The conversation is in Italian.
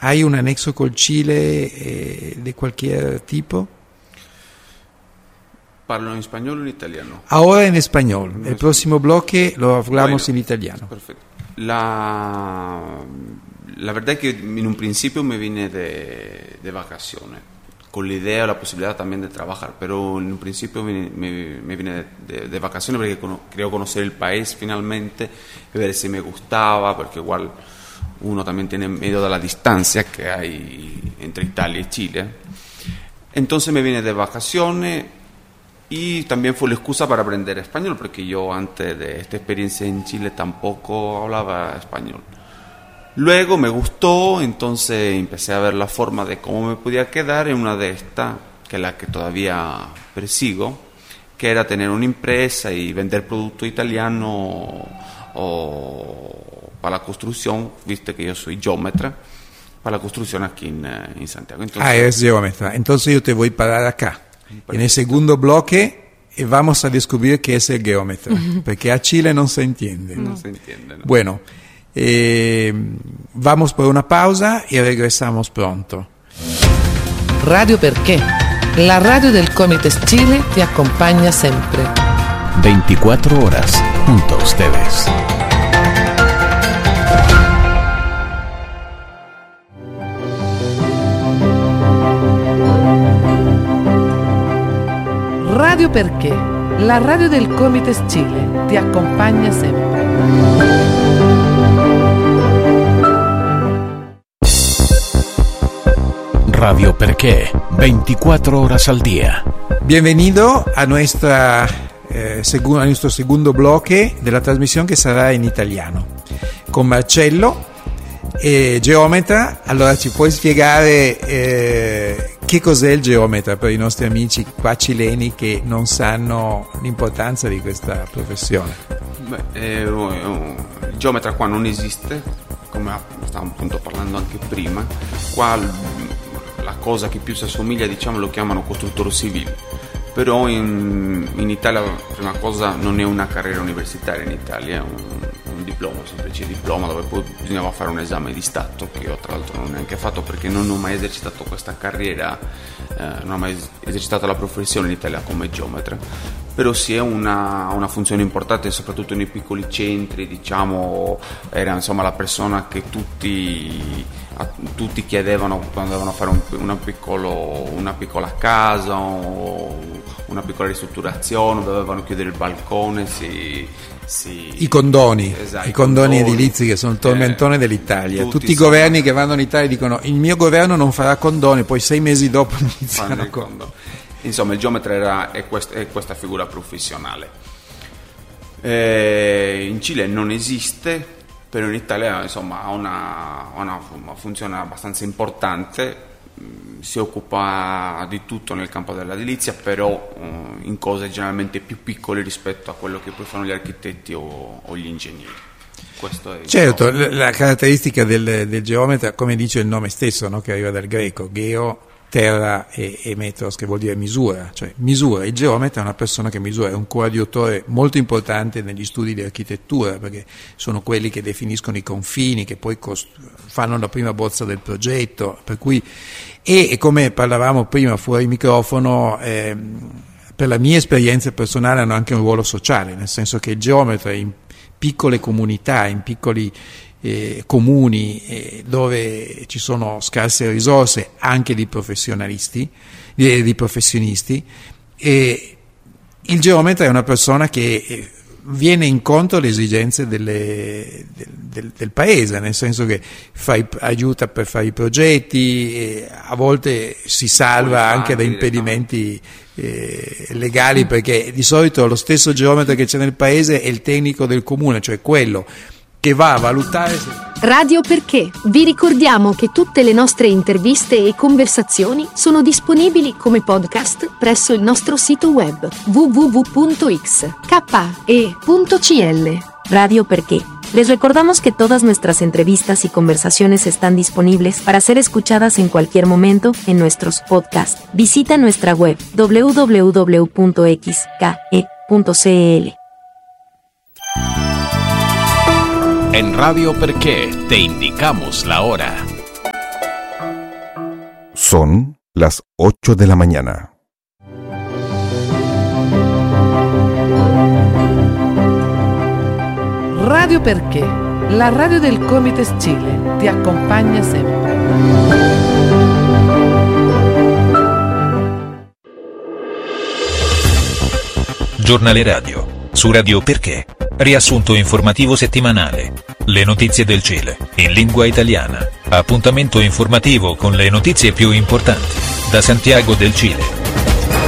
¿Hay un anexo col Chile de cualquier tipo? ¿Parlo en español o en italiano? Ahora en español. El próximo bloque lo hablamos en italiano. Perfecto. La verdad es que en un principio me vine de vacaciones, con la idea o la posibilidad también de trabajar, pero en un principio me vine de vacaciones porque quería conocer el país finalmente, ver si me gustaba, porque igual uno también tiene miedo de la distancia que hay entre Italia y Chile. Entonces me vine de vacaciones y también fue la excusa para aprender español, porque yo antes de esta experiencia en Chile tampoco hablaba español. Luego me gustó, entonces empecé a ver la forma de cómo me podía quedar en una de estas, que es la que todavía persigo, que era tener una empresa y vender producto italiano para la construcción, viste que yo soy geómetra, para la construcción aquí en Santiago. Entonces, eres geómetra. Entonces yo te voy a parar acá. En el segundo bloque vamos a descubrir qué es el geómetra, porque a Chile no se entiende. No se entiende, ¿no? Bueno, vamos por una pausa y regresamos pronto. Radio Perché, la radio del Comites Chile te acompaña siempre. 24 horas junto a ustedes. Radio Perché, la radio del Comites Chile te acompaña siempre. Radio Perché, 24 horas al día. Bienvenido a nuestro segundo bloque della trasmissione che sarà in italiano con Marcello, geometra. Allora ci puoi spiegare che cos'è il geometra per i nostri amici qua cileni che non sanno l'importanza di questa professione? Il geometra qua non esiste, come stavamo appunto parlando anche prima. Qua la cosa che più si assomiglia, diciamo, lo chiamano costruttore civile, però in Italia prima cosa non è una carriera universitaria, in Italia è un diploma, un semplice diploma dove poi bisognava fare un esame di Stato, che io tra l'altro non ho neanche fatto perché non ho mai esercitato questa carriera, non ho mai esercitato la professione in Italia come geometra, però sì è una funzione importante soprattutto nei piccoli centri, diciamo, era insomma la persona che tutti chiedevano quando dovevano fare una piccola casa o una piccola ristrutturazione, dovevano chiudere il balcone, i condoni, esatto, i condoni edilizi che sono il tormentone dell'Italia. Tutti i governi che vanno in Italia dicono il mio governo non farà condoni, poi 6 mesi dopo iniziano con... Insomma, il geometra è questa figura professionale. In Cile non esiste, però in Italia insomma ha una funzione abbastanza importante. Si occupa di tutto nel campo dell'edilizia, però in cose generalmente più piccole rispetto a quello che poi fanno gli architetti o gli ingegneri. Questo è, certo, la caratteristica del geometra, come dice il nome stesso, no? Che arriva dal greco, geo, terra e metros, che vuol dire misura, cioè misura. Il geometra è una persona che misura, è un coadiutore molto importante negli studi di architettura, perché sono quelli che definiscono i confini, che poi fanno la prima bozza del progetto, per cui e come parlavamo prima fuori microfono, per la mia esperienza personale hanno anche un ruolo sociale, nel senso che il geometra in piccole comunità, in piccoli comuni dove ci sono scarse risorse anche di professionisti, e il geometra è una persona che viene incontro alle esigenze del paese, nel senso che aiuta per fare i progetti, e a volte si salva anche da impedimenti legali, perché di solito lo stesso geometra che c'è nel paese è il tecnico del comune, cioè quello che va a valutare. Radio Perché. Vi ricordiamo che tutte le nostre interviste e conversazioni sono disponibili come podcast presso il nostro sito web www.xke.cl. Radio Perché. Les recordamos que todas nuestras entrevistas y conversaciones están disponibles para ser escuchadas en cualquier momento en nuestros podcasts. Visita nuestra web www.xke.cl. En Radio Perché te indicamos la hora. Son las 8 de la mañana. Radio Perché, la radio del Comites Chile, ti accompagna sempre. Giornale radio, su Radio Perché, riassunto informativo settimanale. Le notizie del Cile, in lingua italiana. Appuntamento informativo con le notizie più importanti, da Santiago del Cile.